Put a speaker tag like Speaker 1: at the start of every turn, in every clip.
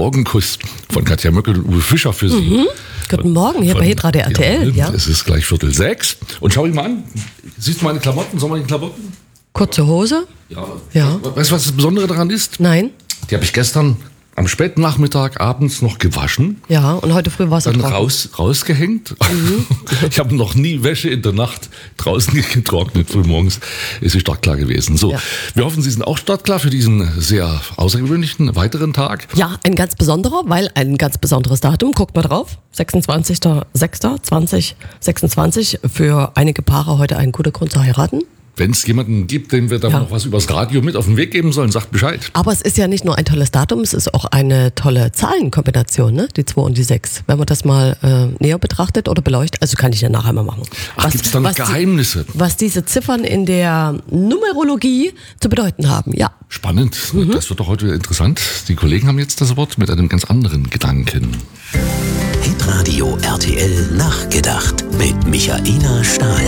Speaker 1: Morgenkuss von Katja Möckel und Uwe Fischer für Sie.
Speaker 2: Guten Morgen, hier bei Hitradio RTL. Ja.
Speaker 1: Es ist gleich 5:45. Und schau dich mal an. Siehst du meine Klamotten, sommerliche Klamotten?
Speaker 2: Kurze Hose?
Speaker 1: Ja. Weißt du, was das Besondere daran ist?
Speaker 2: Nein.
Speaker 1: Die habe ich gestern am späten Nachmittag abends noch gewaschen.
Speaker 2: Ja, und heute früh war es
Speaker 1: dann
Speaker 2: trocken.
Speaker 1: rausgehängt. Ich habe noch nie Wäsche in der Nacht draußen getrocknet. Frühmorgens ist sie startklar gewesen. So, wir hoffen, Sie sind auch startklar für diesen sehr außergewöhnlichen weiteren Tag.
Speaker 2: Ja, ein ganz besonderer, weil ein ganz besonderes Datum. Guckt mal drauf. 26.06.2026. Für einige Paare heute ein guter Grund zu heiraten.
Speaker 1: Wenn es jemanden gibt, dem wir da noch was übers Radio mit auf den Weg geben sollen, sagt Bescheid.
Speaker 2: Aber es ist ja nicht nur ein tolles Datum, es ist auch eine tolle Zahlenkombination, ne? Die 2 und die 6. Wenn man das mal näher betrachtet oder beleuchtet, also kann ich ja nachher mal machen.
Speaker 1: Gibt es da noch Geheimnisse?
Speaker 2: Was diese Ziffern in der Numerologie zu bedeuten haben, ja.
Speaker 1: Spannend, das wird doch heute interessant. Die Kollegen haben jetzt das Wort mit einem ganz anderen Gedanken.
Speaker 3: Hitradio RTL Nachgedacht mit Michaela Stahl.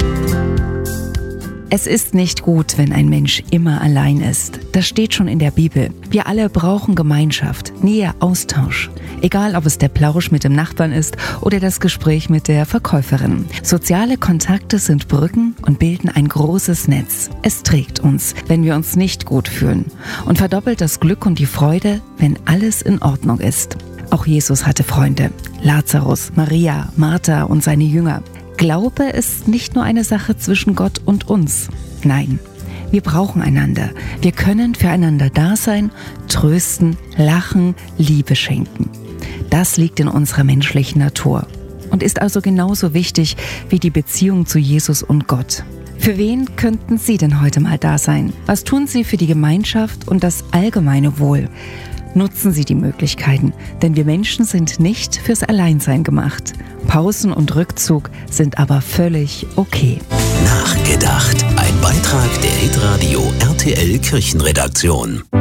Speaker 4: Es ist nicht gut, wenn ein Mensch immer allein ist. Das steht schon in der Bibel. Wir alle brauchen Gemeinschaft, Nähe, Austausch. Egal, ob es der Plausch mit dem Nachbarn ist oder das Gespräch mit der Verkäuferin. Soziale Kontakte sind Brücken und bilden ein großes Netz. Es trägt uns, wenn wir uns nicht gut fühlen. Und verdoppelt das Glück und die Freude, wenn alles in Ordnung ist. Auch Jesus hatte Freunde. Lazarus, Maria, Martha und seine Jünger. Glaube ist nicht nur eine Sache zwischen Gott und uns. Nein, wir brauchen einander. Wir können füreinander da sein, trösten, lachen, Liebe schenken. Das liegt in unserer menschlichen Natur und ist also genauso wichtig wie die Beziehung zu Jesus und Gott. Für wen könnten Sie denn heute mal da sein? Was tun Sie für die Gemeinschaft und das allgemeine Wohl? Nutzen Sie die Möglichkeiten, denn wir Menschen sind nicht fürs Alleinsein gemacht. Pausen und Rückzug sind aber völlig okay.
Speaker 3: Nachgedacht. Ein Beitrag der Hitradio RTL Kirchenredaktion.